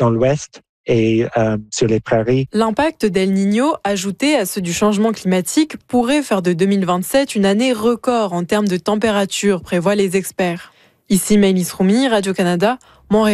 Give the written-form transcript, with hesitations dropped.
dans l'ouest et sur les prairies. L'impact d'El Niño, ajouté à ceux du changement climatique, pourrait faire de 2027 une année record en termes de température, prévoient les experts. Ici Maëlys Roumi, Radio-Canada, Montréal.